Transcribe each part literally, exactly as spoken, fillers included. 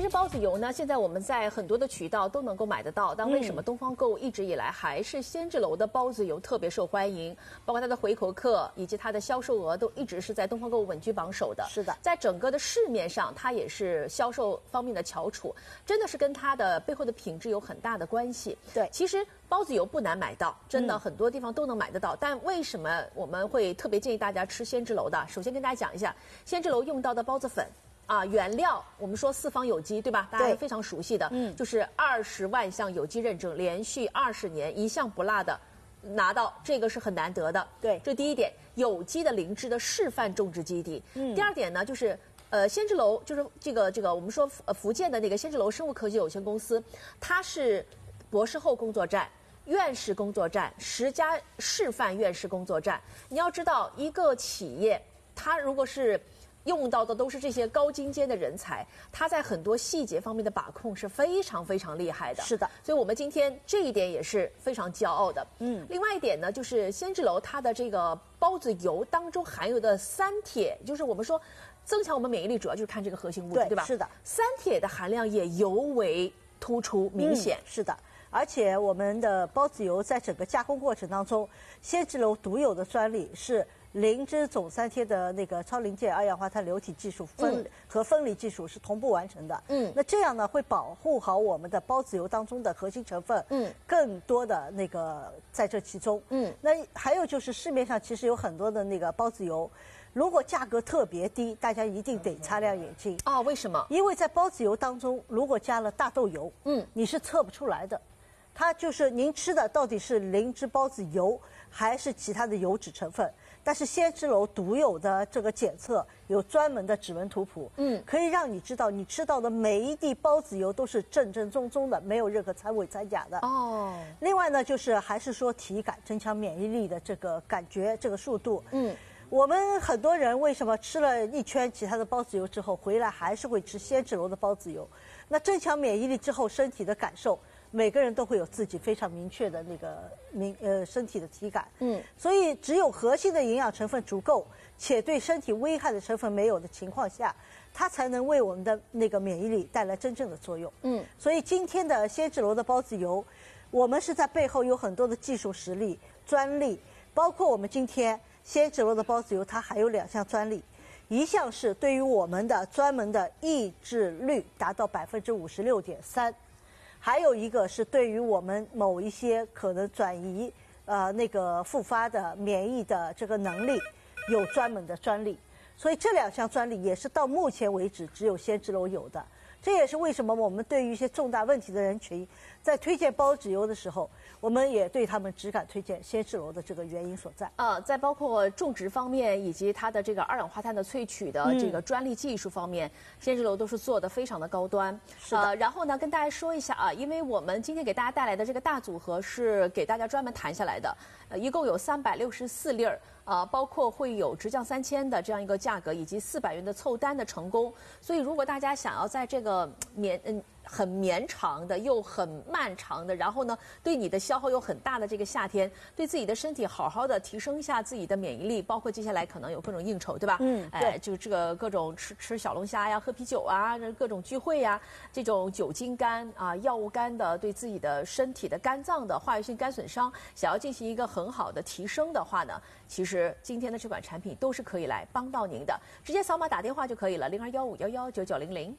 实包子油呢，现在我们在很多的渠道都能够买得到，但为什么东方购物一直以来还是仙制楼的包子油特别受欢迎？包括它的回头客以及它的销售额都一直是在东方购物稳居榜首的。 是的， 在整个的市面上，它也是销售方面的翘楚，真的是跟它的背后的品质有很大的关系。 对， 其实包子油不难买到，真的很多地方都能买得到。嗯、但为什么我们会特别建议大家吃仙制楼的？首先跟大家讲一下，仙制楼用到的包子粉。啊，原料我们说四方有机，对吧？大家都非常熟悉的，嗯，就是二十万项有机认证，连续二十年一项不落的拿到，这个是很难得的。 对， 这第一点，有机的灵芝的示范种植基地。嗯，第二点呢，就是呃，仙制楼就是这个这个我们说呃福建的那个仙制楼生物科技有限公司，它是博士后工作站。院士工作站，十家示范院士工作站。你要知道，一个企业它如果是用到的都是这些高精尖的人才，他在很多细节方面的把控是非常非常厉害的。 是的， 所以我们今天这一点也是非常骄傲的。嗯，另外一点呢，就是仙制楼它的这个包子油当中含有的三铁，就是我们说增强我们免疫力，主要就是看这个核心物质， 对, 对吧？ 是的， 三铁的含量也尤为突出明显。 嗯、是的。而且我们的包子油在整个加工过程当中，仙制楼独有的专利是灵芝总三贴的那个超临界二氧化碳流体技术分、嗯、和分离技术是同步完成的。嗯，那这样呢会保护好我们的包子油当中的核心成分。嗯，更多的那个在这其中。嗯，那还有就是市面上其实有很多的那个包子油。如果价格特别低，大家一定得擦亮眼睛啊！为什么？ 因为在包子油当中，如果加了大豆油，嗯，你是测不出来的。它就是您吃的到底是灵芝包子油还是其他的油脂成分？但是仙制楼独有的这个检测有专门的指纹图谱，嗯，可以让你知道你吃到的每一滴包子油都是正正宗宗的，没有任何掺伪掺假的。哦。另外呢，就是还是说体感增强免疫力的这个感觉，这个速度，嗯。我们很多人为什么吃了一圈其他的包子油之后回来还是会吃仙制楼的包子油？那增强免疫力之后身体的感受，每个人都会有自己非常明确的那个明呃身体的体感。嗯，所以只有核心的营养成分足够，且对身体危害的成分没有的情况下，它才能为我们的那个免疫力带来真正的作用。嗯，所以今天的仙制楼的包子油，我们是在背后有很多的技术实力、专利，包括我们今天。仙制楼的包子油，它还有两项专利，一项是对于我们的专门的抑制率达到百分之五十六点三，还有一个是对于我们某一些可能转移呃那个复发的免疫的这个能力有专门的专利，所以这两项专利也是到目前为止只有仙制楼有的。这也是为什么我们对于一些重大问题的人群，在推荐包子油的时候，我们也对他们只敢推荐仙制楼的这个原因所在。 呃，在包括种植方面以及它的这个二氧化碳的萃取的这个专利技术方面，嗯、仙制楼都是做的非常的高端。 是的。 呃，然后呢，跟大家说一下啊，因为我们今天给大家带来的这个大组合是给大家专门谈下来的，呃，一共有三百六十四粒儿。啊、呃，包括会有直降三千的这样一个价格，以及四百元的凑单的成功。所以，如果大家想要在这个绵嗯很绵长的又很漫长的，然后呢对你的消耗又很大的这个夏天，对自己的身体好好的提升一下自己的免疫力，包括接下来可能有各种应酬，对吧？嗯，哎，就这个各种吃吃小龙虾呀、喝啤酒啊、各种聚会呀，这种酒精肝啊、药物肝的，对自己的身体的肝脏的化学性肝损伤，想要进行一个很好的提升的话呢，其实今天的这款产品都是可以来帮到您的，直接扫码打电话就可以了，零二幺五幺幺九九零零。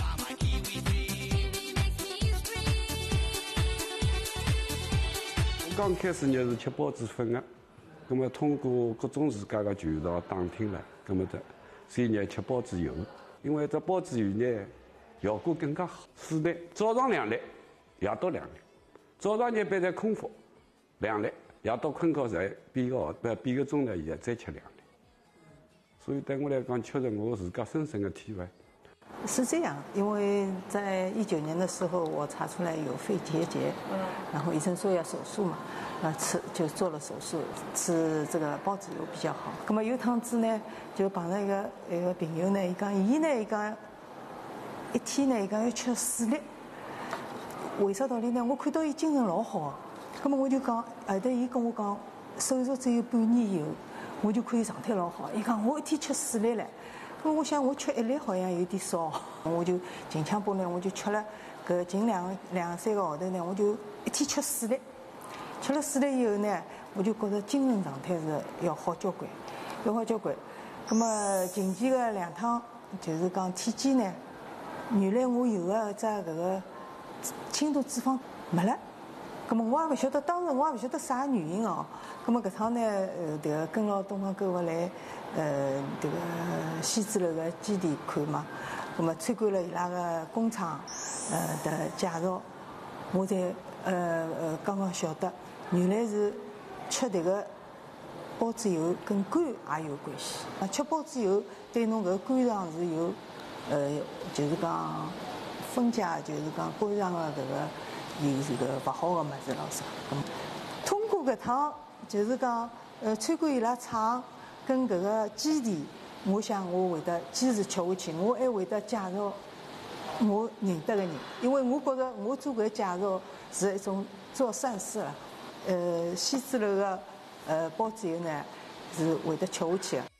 刚开始呢是吃包子粉的，那么通过各种自家的渠道打听了，那么的，所以呢吃包子油，因为这包子油呢效果更加好。四粒，早上两粒，夜到两粒。早上呢别在空腹两粒，夜到困觉才半个号不半个钟头以后再吃两粒。所以对我来讲，确实我自家深深的体会。 是这样，因为在一九年的时候，我查出来有肺结节，嗯，然后医生说要手术嘛，那吃就做了手术，吃这个包子油比较好。那么有趟子呢，就帮那个一个朋友呢，伊讲伊呢，伊讲一天呢，伊讲要吃四粒。为啥道理呢？我看到伊精神老好，那么我就讲，后头伊跟我讲，手术只有半年以后，我就可以状态老好。伊讲我一天吃四粒嘞。 咁我想我吃一粒好像有点少，我就近腔部呢，我就吃了搿近两两三个号头呢，我就一天吃四粒。吃了四粒以后呢，我就觉得精神状态是要好交关，要好交关。咁么近期个两趟就是讲体检呢，原来我有个只搿个轻度脂肪没了。咁么我也勿晓得，当时我也勿晓得啥原因哦。咁么搿趟呢，呃，迭个跟牢东方购物来，呃，迭个西子楼个基地看嘛。咁么参观了伊拉个工厂，呃的介绍，我才呃呃刚刚晓得，原来是吃迭个孢子油跟肝也有关系。啊，吃孢子油对侬搿肝脏是有，呃，就是讲分解，就是讲肝脏个搿个有这个勿好个物事咯啥。咁通过搿趟就是讲呃参观伊拉厂跟搿个基地，我想我会得坚持吃下去，我还会得介绍我认得个人，因为我觉着我做搿介绍是一种做善事了。呃，西子楼个呃孢子油呢是会得吃下去的。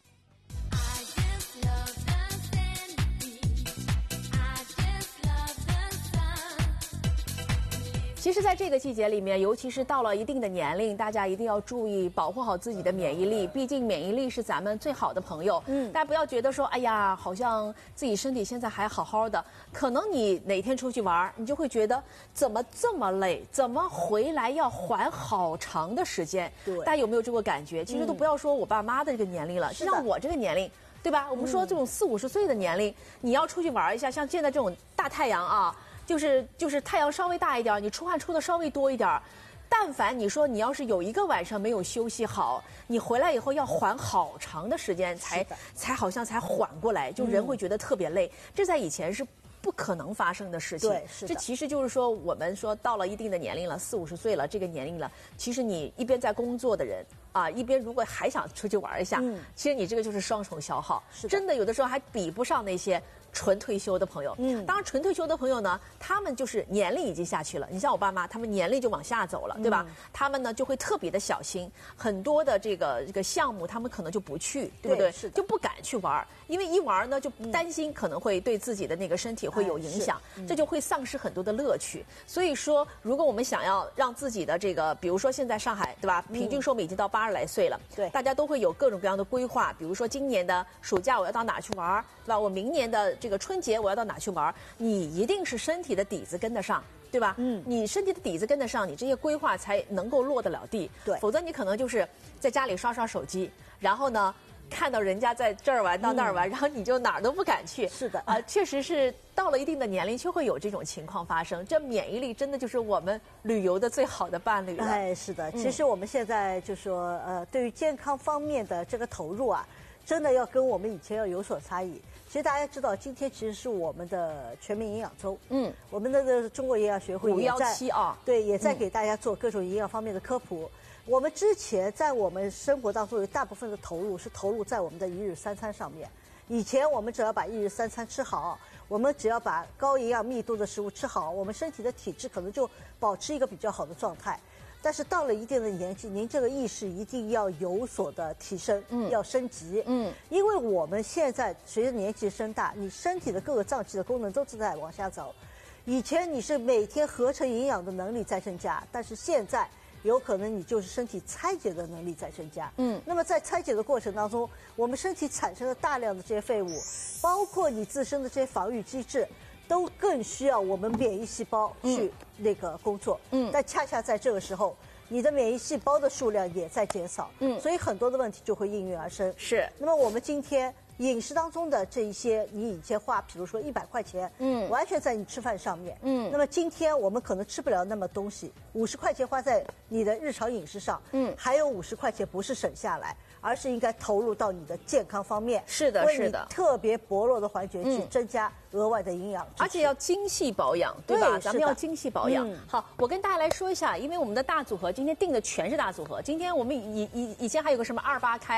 其实，在这个季节里面，尤其是到了一定的年龄，大家一定要注意保护好自己的免疫力。毕竟免疫力是咱们最好的朋友。嗯，大家不要觉得说，哎呀，好像自己身体现在还好好的，可能你哪天出去玩，你就会觉得怎么这么累，怎么回来要缓好长的时间。 对， 大家有没有这个感觉？其实都不要说我爸妈的这个年龄了，就像我这个年龄。对吧？我们说这种四五十岁的年龄，你要出去玩一下，像现在这种大太阳啊。就是就是太阳稍微大一点，你出汗出的稍微多一点，但凡你说你要是有一个晚上没有休息好，你回来以后要缓好长的时间才才好像才缓过来，就人会觉得特别累。嗯、这在以前是不可能发生的事情。 对，是的。 这其实就是说，我们说到了一定的年龄了，四五十岁了，这个年龄了，其实你一边在工作的人啊，一边如果还想出去玩一下，嗯、其实你这个就是双重消耗， 是的真的有的时候还比不上那些。纯退休的朋友，嗯，当然纯退休的朋友呢，他们就是年龄已经下去了。你像我爸妈，他们年龄就往下走了，对吧？嗯、他们呢就会特别的小心，很多的这个这个项目，他们可能就不去，对不对？ 是的， 就不敢去玩，因为一玩呢就担心可能会对自己的那个身体会有影响，嗯、这就会丧失很多的乐趣。所以说，如果我们想要让自己的这个，比如说现在上海，对吧？平均寿命已经到八十来岁了， 对、嗯， 大家都会有各种各样的规划，比如说今年的暑假我要到哪去玩，对吧？我明年的这个春节我要到哪去玩？你一定是身体的底子跟得上，对吧？嗯，你身体的底子跟得上，你这些规划才能够落得了地。 对， 否则你可能就是在家里刷刷手机，然后呢，看到人家在这儿玩到那儿玩，嗯、然后你就哪儿都不敢去。 是的， 啊、呃，确实是到了一定的年龄就会有这种情况发生。这免疫力真的就是我们旅游的最好的伴侣了。 哎，是的，其实我们现在就说，呃，对于健康方面的这个投入啊，真的要跟我们以前要有所差异。其实大家知道，今天其实是我们的全民营养周。嗯，我们的这中国营养学会也在啊， 对，也在给大家做各种营养方面的科普。嗯、我们之前在我们生活当中有大部分的投入是投入在我们的一日三餐上面。以前我们只要把一日三餐吃好，我们只要把高营养密度的食物吃好，我们身体的体质可能就保持一个比较好的状态。但是到了一定的年纪，您这个意识一定要有所的提升，嗯，要升级，嗯，因为我们现在随着年纪升大，你身体的各个脏器的功能都是在往下走。以前你是每天合成营养的能力在增加，但是现在有可能你就是身体拆解的能力在增加，嗯，那么在拆解的过程当中，我们身体产生了大量的这些废物，包括你自身的这些防御机制。都更需要我们免疫细胞去那个工作，嗯，但恰恰在这个时候，你的免疫细胞的数量也在减少，嗯，所以很多的问题就会应运而生。 是。 那么我们今天饮食当中的这一些，你以前花，比如说一百块钱，嗯，完全在你吃饭上面，嗯，那么今天我们可能吃不了那么东西，五十块钱花在你的日常饮食上，嗯，还有五十块钱不是省下来。而是应该投入到你的健康方面， 是的，是的， 为你特别薄弱的环节去增加额外的营养， 而且要精细保养，对吧？咱们要精细保养。好，我跟大家来说一下，因为我们的大组合今天定的全是大组合。今天我们以以以前还有个什么二八开，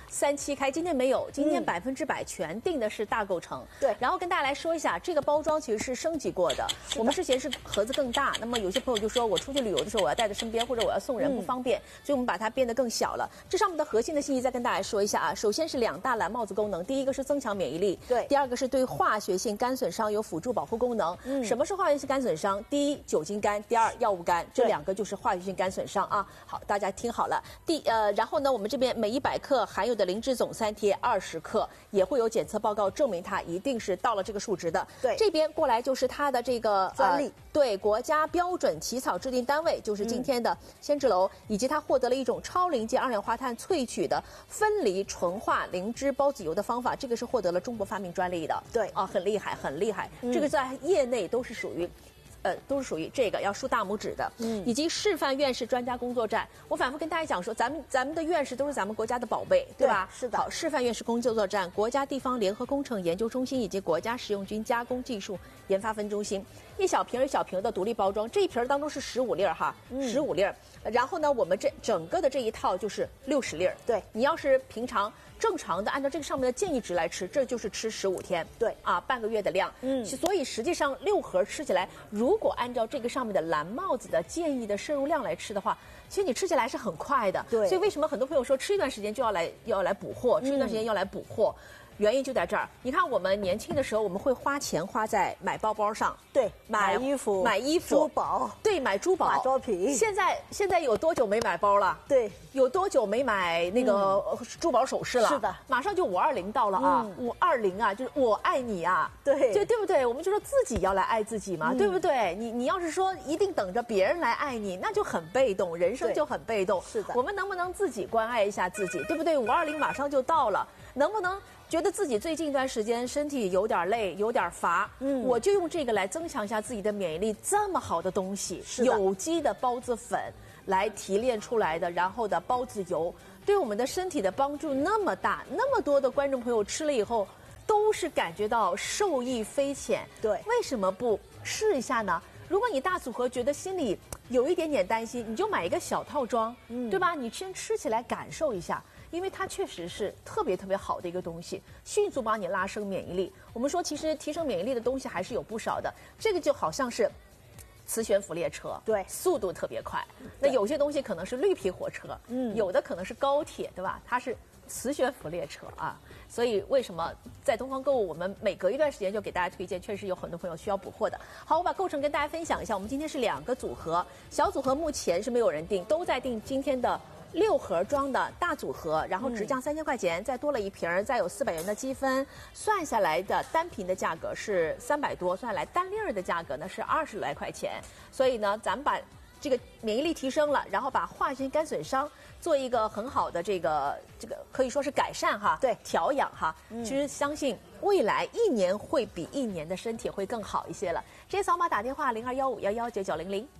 三七开，今天没有，今天百分之百全定的是大构成。 对， 然后跟大家来说一下，这个包装其实是升级过的。我们之前是盒子更大，那么有些朋友就说我出去旅游的时候我要带在身边，或者我要送人不方便，所以我们把它变得更小了。这上面的核心的信息再跟大家说一下啊，首先是两大蓝帽子功能，第一个是增强免疫力， 对， 第二个是对化学性肝损伤有辅助保护功能。嗯，什么是化学性肝损伤？第一，酒精肝；第二，药物肝，这两个就是化学性肝损伤啊。好，大家听好了。第呃，然后呢，我们这边每一百克含有的磷脂总三贴二十克，也会有检测报告证明它一定是到了这个数值的。 对， 这边过来就是它的这个专利、呃， 对国家标准起草制定单位，就是今天的仙芝楼，嗯、以及它获得了一种超临界二氧化碳萃取的分离纯化灵芝孢子油的方法，这个是获得了中国发明专利的。 对啊，很厉害，很厉害。 嗯、 这个在业内都是属于。呃，都是属于这个要竖大拇指的，嗯，以及示范院士专家工作站。我反复跟大家讲说，咱们咱们的院士都是咱们国家的宝贝，对吧？ 是的。 好，示范院士工作站、国家地方联合工程研究中心以及国家食用菌加工技术研发分中心，一小瓶一小瓶的独立包装，这一瓶当中是十五粒儿哈，十五粒儿。然后呢，我们这整个的这一套就是六十粒儿。 对， 你要是平常。正常的按照这个上面的建议值来吃，这就是吃十五天， 对啊，半个月的量。嗯，所以实际上六盒吃起来，如果按照这个上面的蓝帽子的建议的摄入量来吃的话，其实你吃起来是很快的。 对， 所以为什么很多朋友说吃一段时间就要来要来补货，吃一段时间要来补货？嗯，原因就在这儿，你看我们年轻的时候，我们会花钱花在买包包上， 对， 买买衣服、 买衣服、 珠宝， 对，买珠宝、 化妆品。 现在现在有多久没买包了？ 对， 有多久没买那个珠宝首饰了？ 嗯、是的， 马上就五二零到了啊，五二零啊，就是我爱你啊， 对， 就对不对？我们就说自己要来爱自己嘛，嗯、对不对？你你要是说一定等着别人来爱你，那就很被动，人生就很被动。 是的， 我们能不能自己关爱一下自己，对不对？五二零马上就到了，能不能？觉得自己最近一段时间身体有点累，有点乏，嗯，我就用这个来增强一下自己的免疫力。这么好的东西，有机的孢子粉来提炼出来的，然后的孢子油，对我们的身体的帮助那么大，那么多的观众朋友吃了以后，都是感觉到受益匪浅。 对， 为什么不试一下呢？如果你大组合觉得心里有一点点担心，你就买一个小套装，嗯，对吧？你先吃起来感受一下。因为它确实是特别特别好的一个东西，迅速帮你拉升免疫力。我们说，其实提升免疫力的东西还是有不少的。这个就好像是磁悬浮列车， 对， 速度特别快。那有些东西可能是绿皮火车，嗯，有的可能是高铁，对吧？它是磁悬浮列车啊。所以为什么在东方购物，我们每隔一段时间就给大家推荐，确实有很多朋友需要补货的。好，我把构成跟大家分享一下。我们今天是两个组合，小组合目前是没有人订，都在订今天的。六盒装的大组合，然后直降三千块钱，嗯、再多了一瓶，再有四百元的积分，算下来的单瓶的价格是三百多，算下来单粒儿的价格呢是二十来块钱。所以呢，咱们把这个免疫力提升了，然后把化学性肝损伤做一个很好的这个这个可以说是改善哈， 对， 调养哈。嗯、其实相信未来一年会比一年的身体会更好一些了。直接扫码打电话零二幺五幺幺九九零零。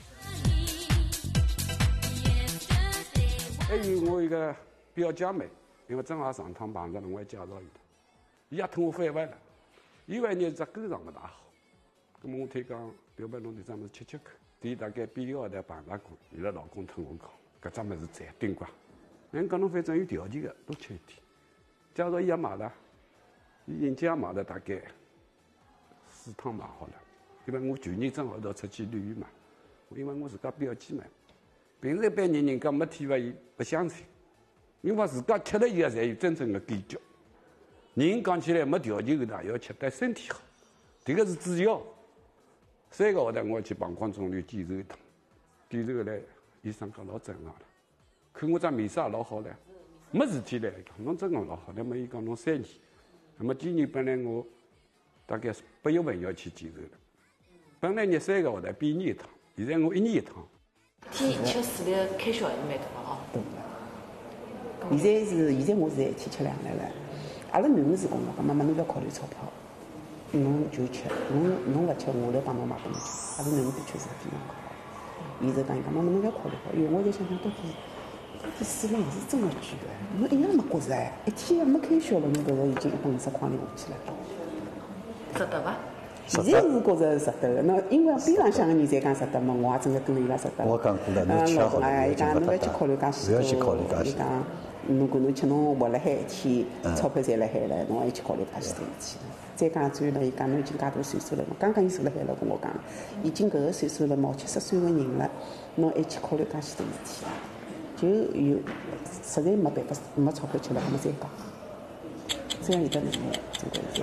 还有我一个表姐妹，因为正好上趟碰着了，我也介绍伊，伊也同我反胃了，伊怀疑只肝肠不大好，咁么我推讲，要不侬就专门吃吃看。第大概比一个号头碰着过，伊拉老公同我讲，搿只物事赞顶呱，人讲侬反正有条件个，多吃一点。假如伊也买了，伊人家也买了大概四趟买好了，因为我去年正好到出去旅游嘛，因为我自家表姐嘛。平时一般人人家没体会，伊不相信，因为自家吃了以后才有真正的感觉。人讲起来没条件的，也要吃得身体好，这个是主要。三个号头我去膀胱肿瘤检查一趟，检查下来，医生讲老正常了，看我这面色也老好了，没事体来讲，侬真个老好。那么伊讲侬三年，那么今年本来我大概八月份要去检查了，本来你三个号头比一年一趟，现在我一年一趟。 天吃四粒开销还是蛮大哦。 对。现在是，现在我是一天吃两粒了。阿拉囡儿是讲了，讲妈妈侬不要考虑钞票，侬就吃，侬侬勿吃，我来帮侬买拨侬吃。阿拉囡儿的确是非常好。伊就讲伊讲妈妈侬不要考虑好，因为我在想想到底，到底水费是真的贵的，侬一样没觉着哎，一天没开销了，侬搿个已经一百五十块钿下去了。 值得伐？ 现在是觉着值得的，那因为边浪向个人侪讲值得嘛，我也真的跟伊拉值得。 我讲过了，侬吃好了， 哎，伊讲侬勿要去考虑介许多，伊讲， 侬讲侬吃侬活辣海一天，钞票赚辣海了，侬还去考虑介许多事体。再讲转了，伊讲侬已经介大岁数了嘛，刚刚伊坐辣海了跟我讲，已经搿个岁数了嘛，七十岁个人了，侬还去考虑介许多事体，就有实在没办法，没钞票吃了，还没再讲，这样有得能力，这个。